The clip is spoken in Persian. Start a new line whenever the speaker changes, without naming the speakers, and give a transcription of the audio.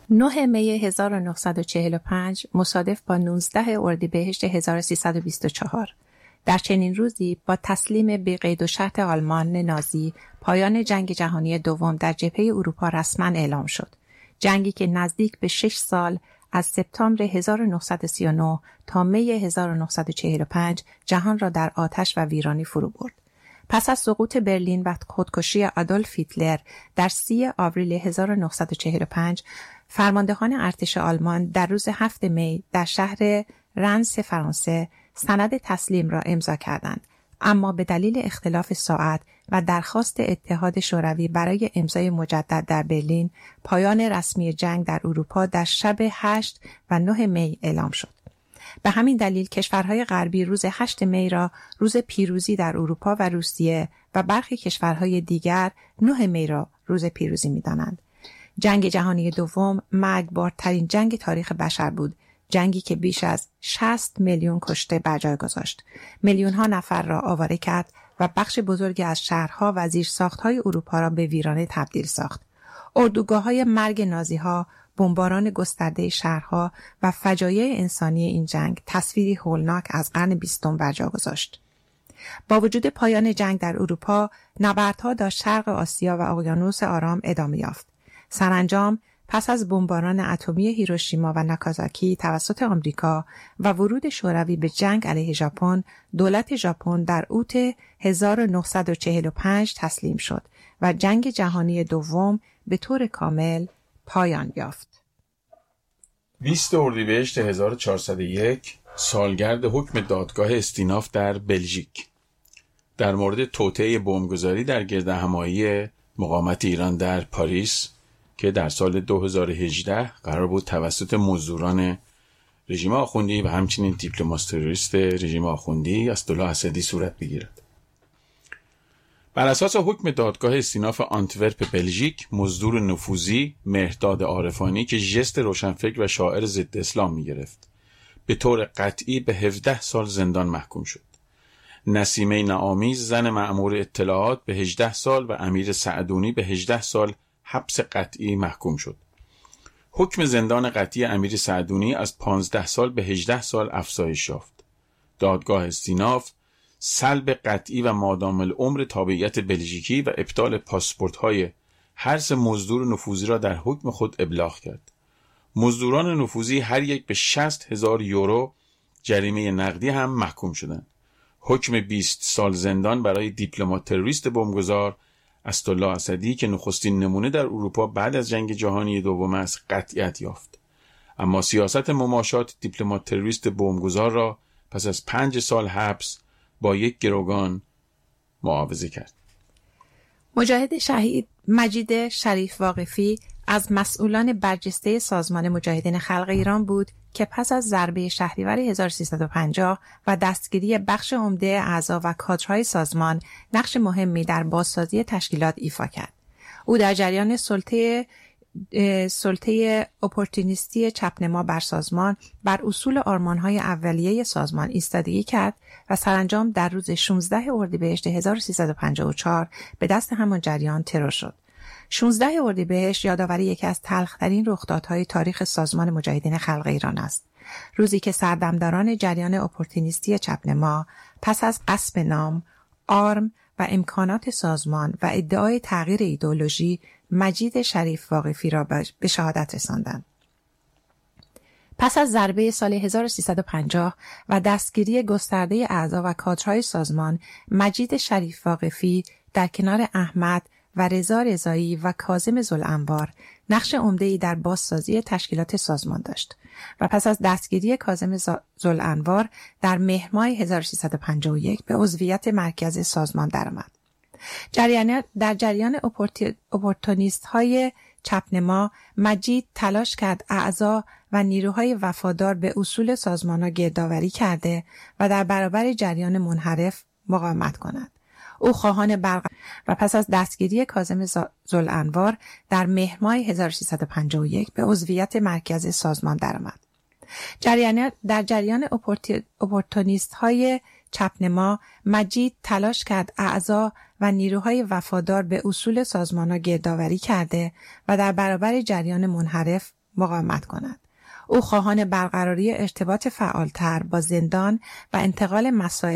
9 می 1945 مصادف با 19 اردیبهشت 1324 در چنین روزی با تسلیم بی قید و شرط آلمان نازی پایان جنگ جهانی دوم در جبهه اروپا رسما اعلام شد. جنگی که نزدیک به 6 سال از سپتامبر 1939 تا می 1945 جهان را در آتش و ویرانی فرو برد. پس از سقوط برلین و خودکشی آدولف هیتلر در 30 آوریل 1945 فرماندهان ارتش آلمان در روز 7 می در شهر رنس فرانسه سند تسلیم را امضا کردند، اما به دلیل اختلاف ساعت و درخواست اتحاد شوروی برای امضای مجدد در برلین، پایان رسمی جنگ در اروپا در شب 8 و 9 می اعلام شد. به همین دلیل کشورهای غربی روز 8 می را روز پیروزی در اروپا و روسیه و برخی کشورهای دیگر 9 می را روز پیروزی می‌دانند. جنگ جهانی دوم مرگبارترین جنگ تاریخ بشر بود، جنگی که بیش از 60 میلیون کشته بر جای گذاشت، میلیون‌ها نفر را آواره کرد و بخش بزرگی از شهرها و زیرساخت‌های اروپا را به ویرانه تبدیل ساخت. اردوگاه‌های مرگ نازی‌ها، بمباران گسترده شهرها و فجایع انسانی این جنگ تصویری هولناک از قرن 20 بر جا گذاشت. با وجود پایان جنگ در اروپا، نبردها در شرق آسیا و اقیانوس آرام ادامه یافت. سرانجام پس از بمباران اتمی هیروشیما و ناکازاکی توسط آمریکا و ورود شوروی به جنگ علیه ژاپن، دولت ژاپن در اوت 1945 تسلیم شد و جنگ جهانی دوم به طور کامل پایان یافت.
20 اردیبهشت 1401 سالگرد حکم دادگاه استیناف در بلژیک در مورد توطئه بمبگذاری در گردهمایی مقاومت ایران در پاریس که در سال 2018 قرار بود توسط مزدوران رژیم آخوندی و همچنین دیپلمات تروریست رژیم آخوندی اسدالله اسدی صورت بگیرد. بر اساس حکم دادگاه استیناف آنتورپ بلژیک، مزدور نفوذی مهرداد عارفانی که ژست روشنفکر و شاعر ضد اسلام می‌گرفت، به طور قطعی به 17 سال زندان محکوم شد. نسیمه نعامیز زن مأمور اطلاعات به 18 سال و امیر سعدونی به 18 سال حبس قطعی محکوم شد. حکم زندان قطعی امیر سعدونی از 15 سال به 18 سال افزایش یافت. دادگاه استیناف سلب قطعی و مادام العمر تابعیت بلژیکی و ابطال پاسپورت‌های هر سه مزدور نفوذی را در حکم خود ابلاغ کرد. مزدوران نفوذی هر یک به 60,000 یورو جریمه نقدی هم محکوم شدند. حکم 20 سال زندان برای دیپلمات تروریست بمبگذار اسدالله اسدی که نخستین نمونه در اروپا بعد از جنگ جهانی دوم است قطعیت یافت. اما سیاست مماشات دیپلمات تروریست بمبگذار را پس از 5 سال حبس با یک گروگان معاوضه کرد.
مجاهد شهید مجید شریف واقفی از مسئولان برجسته سازمان مجاهدین خلق ایران بود که پس از ضربه شهریور 1350 و دستگیری بخش عمده اعضا و کادرهای سازمان نقش مهمی در بازسازی تشکیلات ایفا کرد. او در جریان سلطه اپورتونیستی چپنما بر سازمان بر اصول آرمانهای اولیه سازمان ایستادگی کرد و سرانجام در روز 16 اردیبهشت 1354 به دست همان جریان ترور شد. 16 اردیبهشت یادآوری یکی از تلخ‌ترین رخدادهای تاریخ سازمان مجاهدین خلق ایران است. روزی که سردمداران جریان اپورتونیستی چپنما پس از غصب نام، آرم و امکانات سازمان و ادعای تغییر ایدئولوژی مجید شریف واقفی را به شهادت رساندند. پس از ضربه سال 1350 و دستگیری گسترده اعضا و کادرهای سازمان، مجید شریف واقفی در کنار احمد و رضا رضایی و کاظم ذوالانوار نقش عمده‌ای در بازسازی تشکیلات سازمان داشت و پس از دستگیری کاظم ذوالانوار در مهر ماه 1351 به عضویت مرکز سازمان درآمد. در جریان اپورتونیست های چپنما، مجید تلاش کرد اعضا و نیروهای وفادار به اصول سازمان را گردآوری کرده و در برابر جریان منحرف مقاومت کند. او خواهان و پس از دستگیری کاظم ذوالانوار در مهر ماه 1351 به عضویت مرکز سازمان درآمد. در جریان اپورتونیست های چپنما، مجید تلاش کرد اعضا و نیروهای وفادار به اصول سازمان را گردآوری کرده و در برابر جریان منحرف مقاومت کند. او خواهان برقراری ارتباط فعالتر با زندان و انتقال مسائل